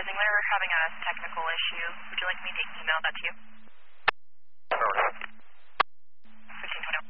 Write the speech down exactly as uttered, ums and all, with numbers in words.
advising whenever we're having a technical issue. Would you like me to email that to you?